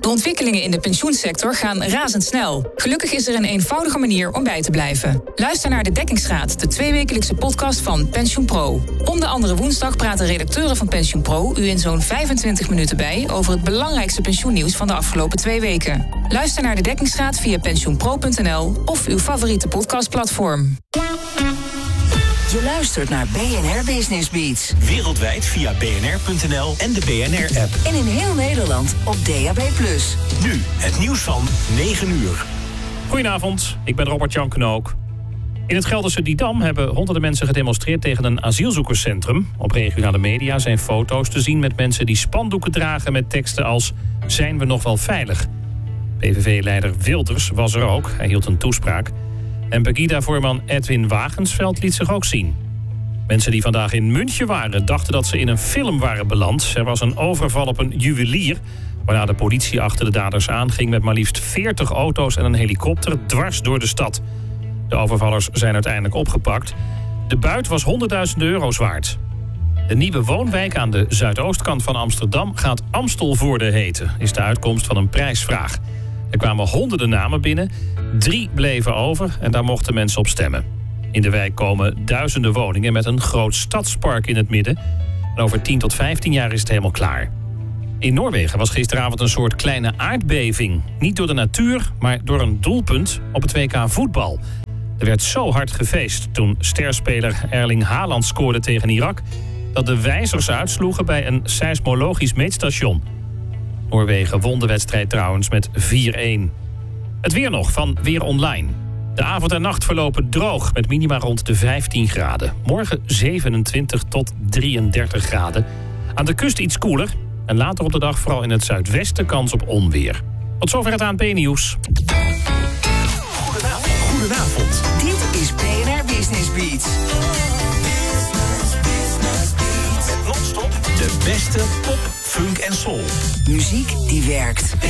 De ontwikkelingen in de pensioensector gaan razendsnel. Gelukkig is er een eenvoudige manier om bij te blijven. Luister naar De Dekkingsraad, de 2-wekelijkse podcast van PensioenPro. Om de andere woensdag praten redacteuren van PensioenPro u in zo'n 25 minuten bij over het belangrijkste pensioennieuws van de afgelopen 2 weken. Luister naar De Dekkingsraad via pensioenpro.nl of uw favoriete podcastplatform. Je luistert naar BNR Business Beats. Wereldwijd via bnr.nl en de BNR-app. En in heel Nederland op DAB+. Nu het nieuws van 9 uur. Goedenavond, ik ben Robert Jan Knook. In het Gelderse Didam hebben honderden mensen gedemonstreerd tegen een asielzoekerscentrum. Op regionale media zijn foto's te zien met mensen die spandoeken dragen met teksten als: zijn we nog wel veilig? PVV-leider Wilders was er ook, hij hield een toespraak. En Pegida-voorman Edwin Wagensveld liet zich ook zien. Mensen die vandaag in München waren, dachten dat ze in een film waren beland. Er was een overval op een juwelier, waarna de politie achter de daders aanging met maar liefst 40 auto's en een helikopter dwars door de stad. De overvallers zijn uiteindelijk opgepakt. De buit was honderdduizenden euro's waard. De nieuwe woonwijk aan de zuidoostkant van Amsterdam gaat Amstelvoorde heten, is de uitkomst van een prijsvraag. Er kwamen honderden namen binnen, 3 bleven over en daar mochten mensen op stemmen. In de wijk komen duizenden woningen met een groot stadspark in het midden. En over 10 tot 15 jaar is het helemaal klaar. In Noorwegen was gisteravond een soort kleine aardbeving. Niet door de natuur, maar door een doelpunt op het WK voetbal. Er werd zo hard gefeest toen sterspeler Erling Haaland scoorde tegen Irak, dat de wijzers uitsloegen bij een seismologisch meetstation. Noorwegen won de wedstrijd trouwens met 4-1. Het weer nog van Weer Online. De avond en nacht verlopen droog met minima rond de 15 graden. Morgen 27 tot 33 graden. Aan de kust iets koeler. En later op de dag vooral in het zuidwesten kans op onweer. Tot zover het ANP-nieuws. Goedenavond. Dit is BNR Business Beats. Non-stop de beste pop, funk en soul. Muziek die werkt.